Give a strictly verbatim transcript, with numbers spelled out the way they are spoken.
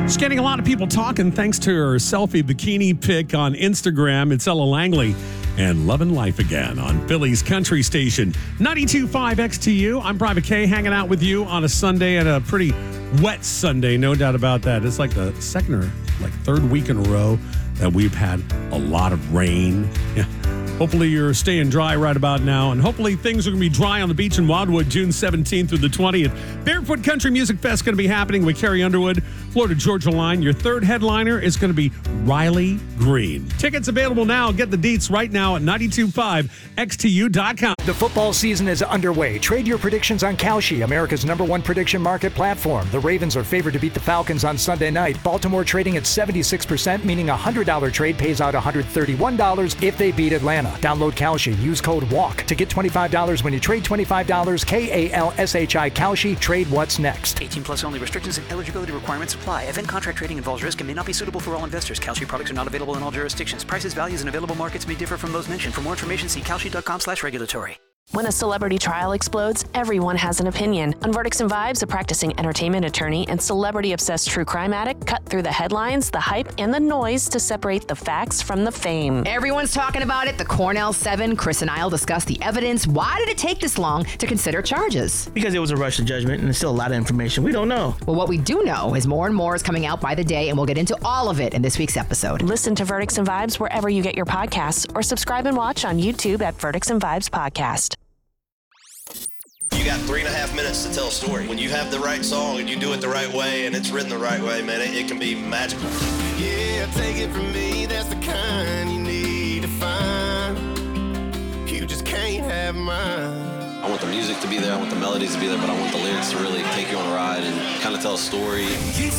She's getting a lot of people talking thanks to her selfie bikini pic on Instagram. It's Ella Langley and Lovin' Life Again on Philly's Country Station. ninety-two point five X T U. I'm Private K hanging out with you on a Sunday and a pretty wet Sunday, no doubt about that. It's like the second or like third week in a row that we've had a lot of rain. Yeah. Hopefully you're staying dry right about now, and hopefully things are going to be dry on the beach in Wildwood June seventeenth through the twentieth. Barefoot Country Music Fest going to be happening with Carrie Underwood, Florida Georgia Line. Your third headliner is going to be Riley Green. Tickets available now. Get the deets right now at ninety-two point five X T U dot com. The football season is underway. Trade your predictions on Kalshi, America's number one prediction market platform. The Ravens are favored to beat the Falcons on Sunday night. Baltimore trading at seventy-six percent, meaning a one hundred dollars trade pays out one hundred thirty-one dollars if they beat Atlanta. Download Kalshi. Use code WALK to get twenty-five dollars when you trade twenty-five dollars. K A L S H I Kalshi. Trade what's next. eighteen plus only. Restrictions and eligibility requirements apply. Event contract trading involves risk and may not be suitable for all investors. Kalshi products are not available in all jurisdictions. Prices, values, and available markets may differ from those mentioned. For more information, see kalshi dot com slash regulatory. When a celebrity trial explodes, everyone has an opinion. On Verdicts and Vibes, a practicing entertainment attorney and celebrity-obsessed true crime addict cut through the headlines, the hype, and the noise to separate the facts from the fame. Everyone's talking about it. The Cornell Seven. Chris and I will discuss the evidence. Why did it take this long to consider charges? Because it was a rush to judgment, and there's still a lot of information we don't know. Well, what we do know is more and more is coming out by the day, and we'll get into all of it in this week's episode. Listen to Verdicts and Vibes wherever you get your podcasts, or subscribe and watch on YouTube at Verdicts and Vibes Podcast. You got three and a half minutes to tell a story. When you have the right song and you do it the right way and it's written the right way, man, it, it can be magical. Yeah, take it from me, that's the kind you need to find. You just can't have mine. I want the music to be there, I want the melodies to be there, but I want the lyrics to really take you on a ride and kind of tell a story.